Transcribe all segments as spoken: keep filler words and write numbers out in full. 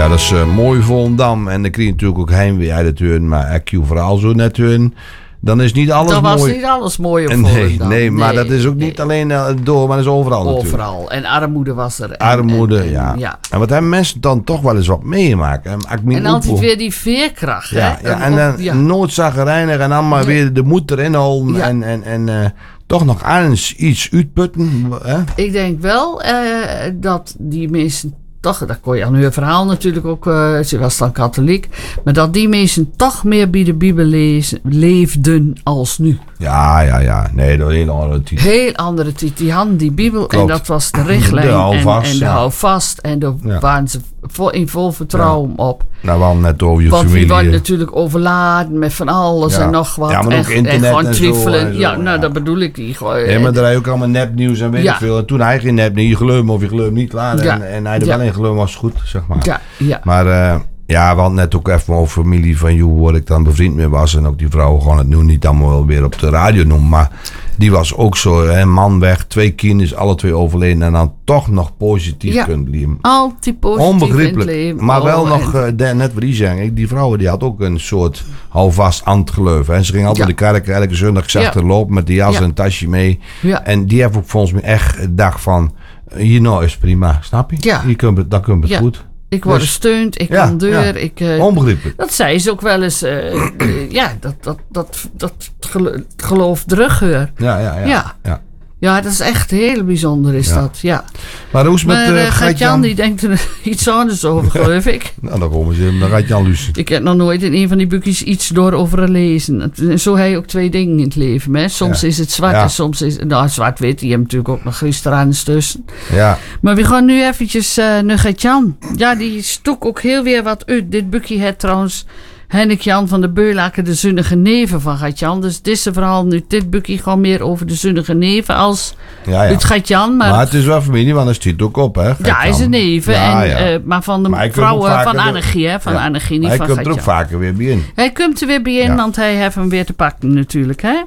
Ja, dat is uh, mooi Volendam. En dan krijg je natuurlijk ook heimwee uit het hun. Maar ik je vooral zo net hun. Dan is niet alles dat mooi. Dat was niet alles mooi op nee, Volendam. Nee, maar nee, dat is ook nee. niet alleen uh, door, maar dat is overal Overal. natuurlijk. Overal. En armoede was er. En, Armoede, en, en, ja. ja. En wat hebben mensen dan toch wel eens wat meemaken. En altijd weer die veerkracht. Ja, hè? ja, en dan ja. nooit zagrijnig en dan maar nee. weer de moed erin halen. Ja. En, en, en uh, toch nog eens iets uitputten. Hè? Ik denk wel uh, dat die mensen toch, dat kon je aan hun verhaal natuurlijk ook, uh, ze was dan katholiek, maar dat die mensen toch meer bij de Bijbel lezen, leefden als nu. Ja, ja, ja. Nee, dat is een hele andere tijd. Heel andere tijd. Die hadden die Bibel Klopt. En dat was de richtlijn. De houvast, en, en de ja. houvast. En daar ja. waren ze vol, in vol vertrouwen ja. op. Nou, we hadden net over je Want familie. Want die waren natuurlijk overladen met van alles ja. en nog wat. Ja, maar ook en, internet en gewoon en twijfelen. Zo en zo, ja, nou, ja. dat bedoel ik niet. Gewoon, ja, maar er is ook allemaal nepnieuws en weet ik ja. veel. En toen hij geen nepnieuws, je gelooft me of je gelooft niet klaar. Ja. En, en hij er ja. wel in geloof was goed, zeg maar. Ja, ja. Maar uh, ja, we hadden net ook even over familie van jou, waar ik dan bevriend mee was. En ook die vrouw, gewoon het nu niet allemaal wel weer op de radio noemen. Maar die was ook zo, hè, man weg, twee kinderen, alle twee overleden. En dan toch nog positief ja. kunt blijven. Altijd positief. Onbegrijpelijk. In het leven. Maar wel oh, nog, uh, de, net wat die zeggen, die vrouw die had ook een soort houvast aan het geloven. En ze ging altijd ja. de kerk elke zondag zacht ja. lopen met die jas ja. en een tasje mee. Ja. En die heeft ook volgens mij echt gedacht van, hier nou is prima, snap je? Ja. Hier kun je, dan kun je het ja. goed. Ik word gesteund, ik ja, kan deur. Ja. Ik, uh, Onbegrijpelijk. Dat zei ze ook wel eens. Uh, uh, ja, dat, dat, dat, dat gelo- geloof terugheur. Ja, ja, ja. Ja. ja. Ja, dat is echt heel bijzonder is ja. dat, ja. Maar hoe is met maar, uh, Gert-Jan? die denkt er iets anders over, geloof ik. Nou, dan komen ze, dan gaat Jan luisteren. Ik heb nog nooit in een van die boekjes iets door over gelezen. Zo heb je ook twee dingen in het leven. Hè. Soms ja. is het zwart ja. en soms is het... Nou, zwart-wit, die hebben natuurlijk ook nog restaurants tussen. Ja. Maar we gaan nu eventjes uh, naar Gert-Jan. Ja, die stok ook heel weer wat uit. Dit boekje heeft trouwens... Henrik-Jan van de Beulaker, de zonnige neven van Gert-Jan. Dus dit is vooral nu dit boekje gewoon meer over de zonnige neven als ja, ja. uit Gert-Jan. Maar, maar het is wel familie, want hij stiet ook op, hè? Ja, hij is een neven. Ja, en, ja. Uh, maar van de maar vrouwen van Annegie, hè? Van ja. Annegie, niet hij van Gert-Jan. Hij komt er ook vaker weer bij in. Hij komt er weer bij in, ja. want hij heeft hem weer te pakken natuurlijk, hè?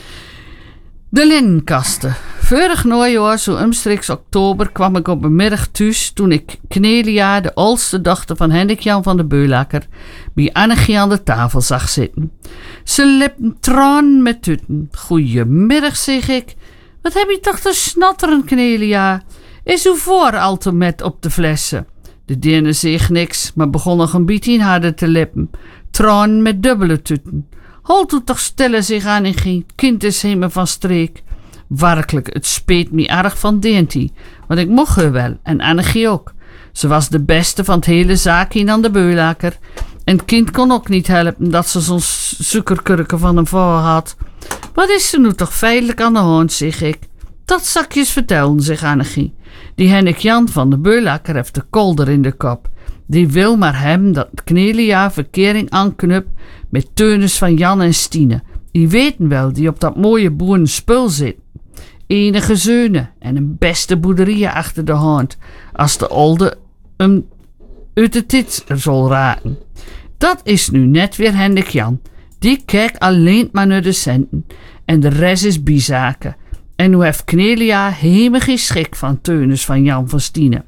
De linnenkasten. Vorig najaar, zo omstreeks oktober, kwam ik op een middag thuis toen ik Knelia, de oudste dochter van Henrik-Jan van de Beulaker, bij Annegie aan de tafel zag zitten. Ze liep traan met tutten. Goeiemiddag, zeg ik. Wat heb je toch te snatteren, Knelia? Is uw voor altijd met op de flessen? De deerne zeg niks, maar begon nog een beetje harder te lippen. Traan met dubbele tutten. Houd u toch stille zich aan en geen kind is helemaal van streek. Werkelijk, het speet me erg van Deentie, want ik mocht haar wel en Annegie ook. Ze was de beste van het hele zaakje aan de Beulaker. En het kind kon ook niet helpen dat ze zo'n suikerkurken van een vrouw had. Wat is er nu toch feitelijk aan de hand, zeg ik. Dat zakjes vertellen, zegt Annegie. Die Henrik-Jan van de Beulaker heeft de kolder in de kop. Die wil maar hem dat Knelia verkering aanknupt met Teunis van Jan en Stine. Die weten wel, die op dat mooie boerenspul zit. Enige zeunen en een beste boerderieën achter de hand, als de olde hem uit de tit zal raken. Dat is nu net weer Henrik-Jan. Die kijkt alleen maar naar de centen en de rest is bizaken. En nu heeft Knelia helemaal geen schik van Teunis van Jan van Stine.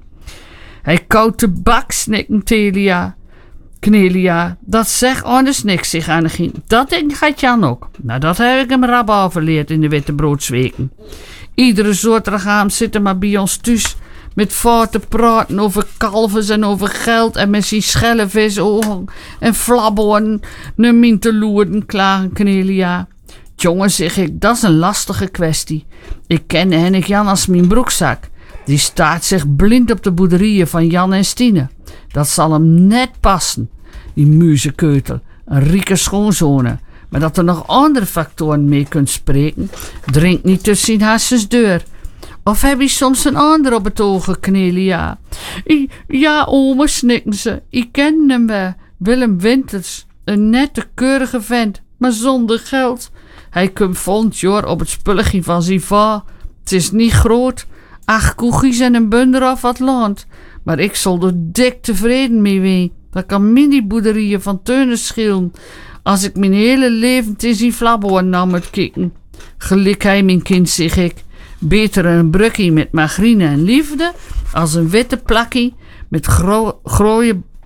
Hij koudt de bak, snikken Telia. Knelia, dat zegt anders niks, zich Annegie. Dat denkt Gert-Jan ook. Nou, dat heb ik hem rap overleerd in de witte broodsweken. Iedere soort regaam zit er maar bij ons thuis met vaart te praten over kalvers en over geld en met zijn schelle visogen en flabboen naar min te loeren, klagen Knelia. Jongen, zeg ik, dat is een lastige kwestie. Ik ken Henrik-Jan als mijn broekzak. Die staat zich blind op de boerderieën van Jan en Stine. Dat zal hem net passen, die muzenkeutel, een rieke schoonzonen. Maar dat er nog andere factoren mee kunt spreken, dringt niet tussen hassens deur. Of heb je soms een ander op het oog, Knelia? I, ja, oma, snikken ze. Ik ken hem wel. Willem Winters, een nette, keurige vent, maar zonder geld. Hij komt volgend jaar op het spulletje van zijn va. Het is niet groot. Acht koegies en een bunder af wat land. Maar ik zal er dik tevreden mee zijn. Dat kan mini-boerderijen van Teunis schillen. Als ik mijn hele leven in die flabboen nam het kikken. Gelukkig hij mijn kind, zeg ik. Beter een brukkie met margarine en liefde. Als een witte plakkie met gro- grooie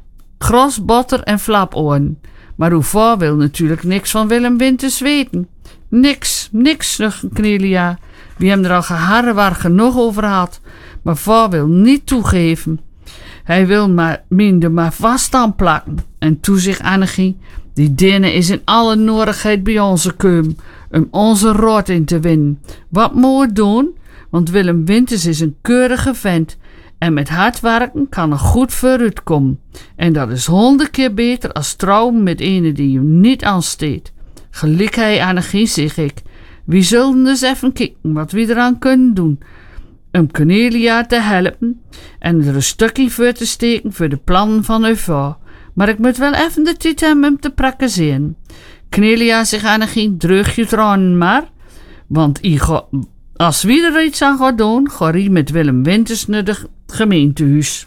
gros, botter en flaporen. Maar Roefor wil natuurlijk niks van Willem Winters weten. Niks, niks, snucht Cornelia. Wie hem er al geharrewar genoeg over had. Maar Voor wil niet toegeven. Hij wil maar minder maar vast aan plakken. En toe zich Annegie, die dene is in alle nodigheid bij onze keum, om onze rot in te winnen. Wat moet we doen? Want Willem Winters is een keurige vent. En met hard werken kan er goed vooruit komen. En dat is honderd keer beter als trouwen met ene die je niet aansteekt. Gelijk hij Annegie, zeg ik. Wie zullen dus even kijken wat we eraan kunnen doen. Om Cornelia te helpen en er een stukje voor te steken voor de plannen van uw vrouw. Maar ik moet wel even de tijd hebben om te praktiseren. Cornelia, zegt Annegie, dreug je tranen maar. Want ga, als wie er iets aan gaat doen, ga je met Willem Winters naar de gemeentehuis.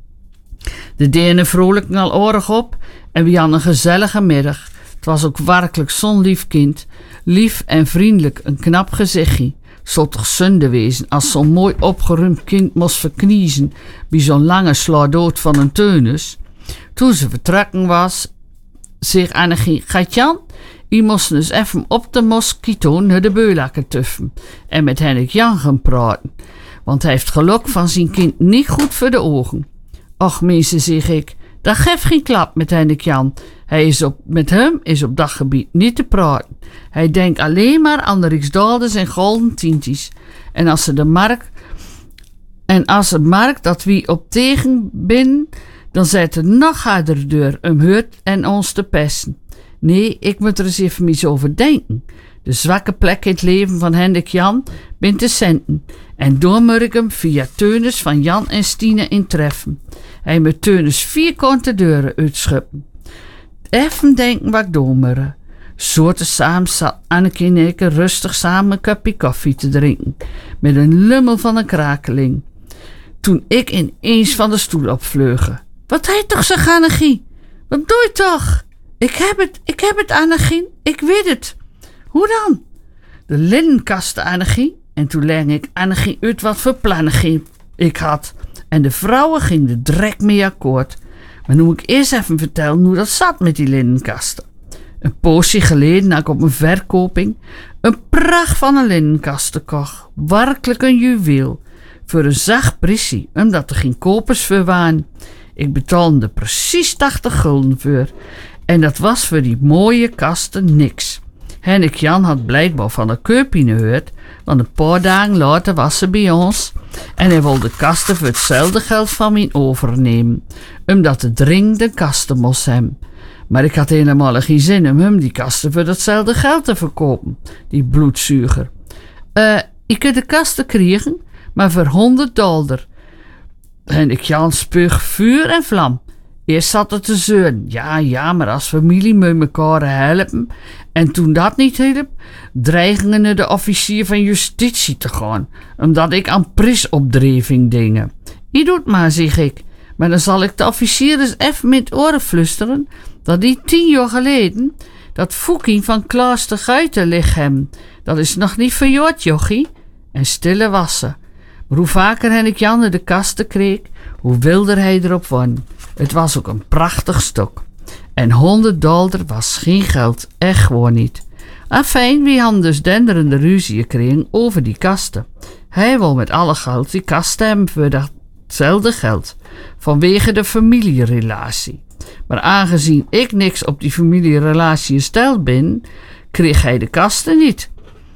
De denen vrolijken al orig op en we hadden een gezellige middag. Het was ook werkelijk zo'n lief kind. Lief en vriendelijk, een knap gezichtje. Zal toch zonde wezen als zo'n mooi opgeruimd kind moest verkniezen bij zo'n lange sladood van een Teunis. Toen ze vertrokken was, zegt Annegie, gaat Jan, je moest dus even op de moskito naar de beulakken tuffen en met Henk Jan gaan praten, want hij heeft geluk van zijn kind niet goed voor de ogen. Och mensen, zeg ik, dat geeft geen klap met Henk Jan. Hij is op, met hem is op dat gebied niet te praten. Hij denkt alleen maar aan de riksdaalders en golden tientjes. En als ze de markt en als het markt dat wie op tegen binnen, dan zet het nog harder deur om Hurt en ons te pesten. Nee, ik moet er eens even eens over denken. De zwakke plek in het leven van Hendrik Jan bent de centen. En door moet ik hem via Teunis van Jan en Stine intreffen. Hij moet Teunis vierkante deuren uitschuppen. Even denken wat ik doormurren. Soorten samen zat Anneke en ik rustig samen een kopje koffie te drinken. Met een lummel van een krakeling. Toen ik ineens van de stoel opvleugde. Wat heet toch zo, Annegie? Wat doe je toch? Ik heb het, ik heb het, Annegie. Ik weet het. Hoe dan? De linnenkasten, Annegie. En toen legde ik Annegie uit wat voor plannen ik had. En de vrouwen gingen er direct mee akkoord. Maar nu moet ik eerst even vertellen hoe dat zat met die linnenkasten. Een poosje geleden had ik op een verkoping een pracht van een linnenkast kocht. Werkelijk een juweel. Voor een zacht prijsje, omdat er geen kopers voor waren. Ik betaalde precies tachtig gulden voor. En dat was voor die mooie kasten niks. Henk Jan had blijkbaar van de keupine gehoord, want een paar dagen later was ze bij ons en hij wilde de kasten voor hetzelfde geld van mij overnemen, omdat de dringend de kasten moest hebben. Maar ik had helemaal geen zin om hem die kasten voor datzelfde geld te verkopen, die bloedzuiger. Uh, ik kunt de kasten krijgen, maar voor honderd dollar. Henk Jan spuug vuur en vlam. Eerst zat het te zeuren. Ja, ja, maar als familie met elkaar helpen. En toen dat niet hielp, dreigingen de officier van justitie te gaan. Omdat ik aan prisopdreving dingen. Je doet maar, zeg ik. Maar dan zal ik de officier eens even met oren flusteren. Dat die tien jaar geleden dat Foeking van Klaas de Guiten ligt hem. Dat is nog niet verjoord, jochie. En stille wassen. Maar hoe vaker Henk Jan de kasten kreeg, hoe wilder hij erop won. Het was ook een prachtig stok. En honderd dollar was geen geld, echt gewoon niet. Afijn, wie hadden dus denderende ruzie gekregen over die kasten. Hij wil met alle geld die kasten hebben voor datzelfde geld, vanwege de familierelatie. Maar aangezien ik niks op die familierelatie gesteld ben, kreeg hij de kasten niet.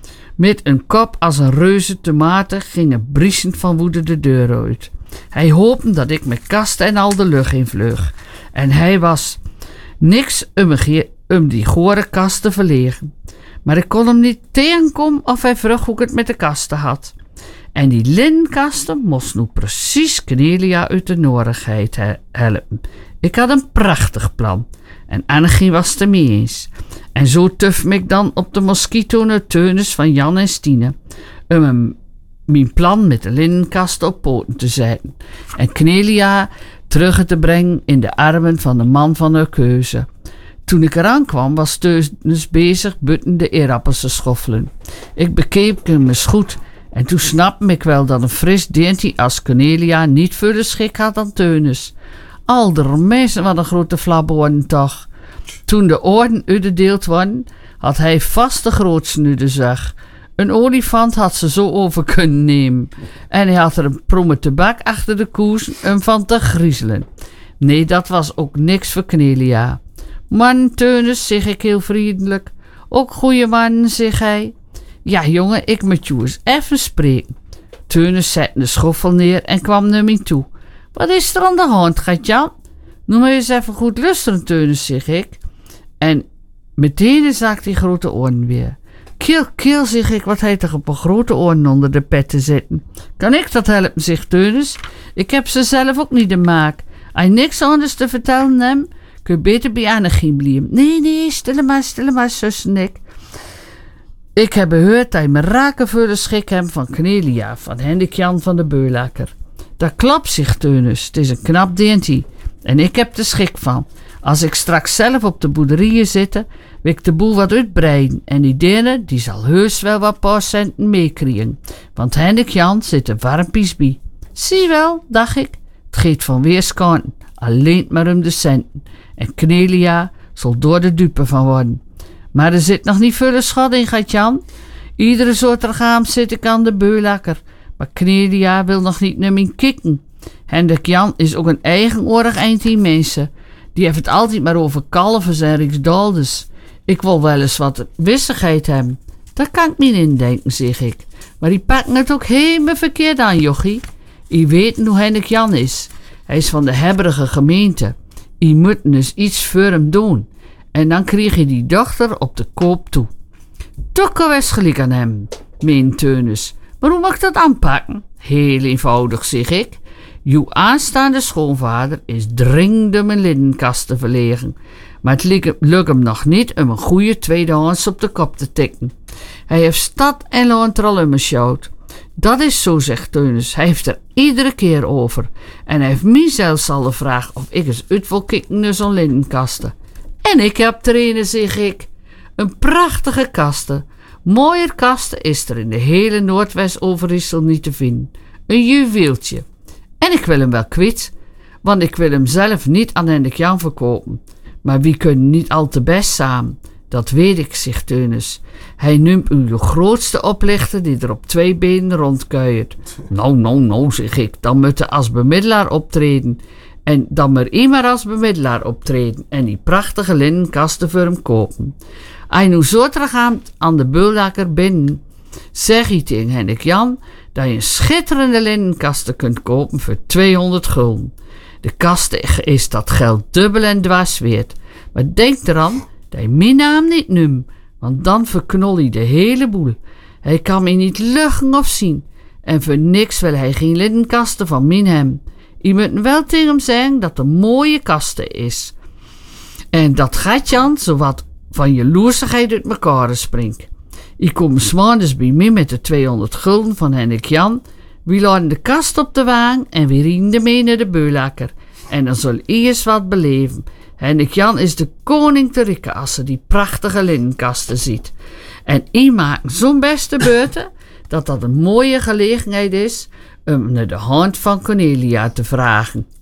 Met een kop als een reuze tomaten gingen briesend van woede de deur uit. Hij hoopte dat ik met kasten en al de lucht in vleug. En hij was niks om, om die gore kasten verlegen. Maar ik kon hem niet tegenkomen of hij vroeg hoe ik het met de kasten had. En die linnenkasten moest nu precies Cornelia uit de nodigheid he- helpen. Ik had een prachtig plan. En Annegie was het ermee eens. En zo tuf me ik dan op de moskito naar Teunis van Jan en Stine. Om hem mijn plan met de linnenkast op poten te zetten. En Cornelia terug te brengen in de armen van de man van haar keuze. Toen ik eraan kwam, was Teunis bezig buiten de eerappels te schoffelen. Ik bekeek hem eens goed. En toen snapte ik wel dat een fris deentje als Cornelia niet voor de schik had dan Teunis. Alder mensen, wat een grote flabboorden toch. Toen de oren uitgedeeld waren, had hij vast de grootste nu de zag. Een olifant had ze zo over kunnen nemen. En hij had er een promme tabak achter de koers om van te griezelen. Nee, dat was ook niks voor Knelia. Man, Teunis, zeg ik heel vriendelijk. Ook goeie man, zeg hij. Ja, jongen, ik moet jou eens even spreken. Teunis zette de schoffel neer en kwam naar mij toe. Wat is er aan de hand, Gatjan? Noem maar eens even goed luisteren, Teunis, zeg ik. En meteen zag die grote oren weer. Kil, kil, zeg ik, wat hij toch op een grote oren onder de pet te zitten. Kan ik dat helpen, zegt Teunis. Ik heb ze zelf ook niet de maak. Als je niks anders te vertellen hebt, kun je beter bij Annegien blijven. Nee, nee, stil maar, stil maar, zus en ik. Ik heb gehoord dat je me raken voor de schik hebt van Knelia, van Hendrik Jan van de Beulaker. Dat klopt, zegt Teunis. Het is een knap deentje. En ik heb de schik van. Als ik straks zelf op de boerderijen zit, wil ik de boel wat uitbreiden. En die dene, die zal heus wel wat paar centen meekrijgen. Want Hendrik Jan zit er warmpies bij. Zie wel, dacht ik. Het gaat van weerskanten. Alleen maar om de centen. En Knelia zal door de dupe van worden. Maar er zit nog niet veel schot in, Gatjan. Iedere zotergaam zit ik aan de Beulaker. Maar Knelia wil nog niet naar mij kikken. Hendrik Jan is ook een eigenorig eindje mensen. Die heeft het altijd maar over kalvers en riksdaldes. Ik wil wel eens wat wissigheid hebben. Daar kan ik niet in denken, zeg ik. Maar die pakken het ook helemaal verkeerd aan, jochie. Je weet hoe Hendrik Jan is. Hij is van de hebberige gemeente. Je moet dus iets voor hem doen. En dan kreeg je die dochter op de koop toe. Tokke was gelijk aan hem, meent Teunis. Maar hoe mag ik dat aanpakken? Heel eenvoudig, zeg ik. Uw aanstaande schoonvader is dringend mijn linnenkast te verlegen. Maar het lukt hem nog niet om een goede tweedehands op de kop te tikken. Hij heeft stad en land er al om gesjouwd. Dat is zo, zegt Teunis. Hij heeft er iedere keer over. En hij heeft mij zelfs al de vraag of ik eens uit wil kicken naar zo'n linnenkasten. En ik heb er een, zeg ik. Een prachtige kasten. Mooier kasten is er in de hele Noordwest-Overijssel niet te vinden. Een juweeltje. En ik wil hem wel kwijt, want ik wil hem zelf niet aan Hendrik Jan verkopen. Maar wie kunnen niet al te best samen? Dat weet ik, zegt Teunis. Hij noemt u de grootste oplichter die er op twee benen rondkuiert. Nou, nou, nou, zeg ik, dan moet hij als bemiddelaar optreden. En dan maar immer als bemiddelaar optreden en die prachtige linnenkasten voor hem kopen. Als je nu zo teruggaat aan de Beulaker binnen, zeg je tegen Hendrik Jan dat je een schitterende linnenkasten kunt kopen voor tweehonderd gulden. De kasten is dat geld dubbel en dwars weert. Maar denk eraan dat je mijn naam niet noemt, want dan verknol hij de hele boel. Hij kan me niet luchten of zien. En voor niks wil hij geen linnenkasten van min hem. Je moet wel tegen hem zeggen dat het een mooie kasten is. En dat gaat Jan zowat van jaloersigheid uit mekaar springt. Je komt 's maandags bij mij met de tweehonderd gulden van Hendrik Jan. We laden de kast op de wagen en we rieden ermee naar de Beulaker. En dan zal eerst wat beleven. Hendrik Jan is de koning te rikken als ze die prachtige linnenkasten ziet. En ik maak zo'n beste beurten dat dat een mooie gelegenheid is om naar de hand van Cornelia te vragen.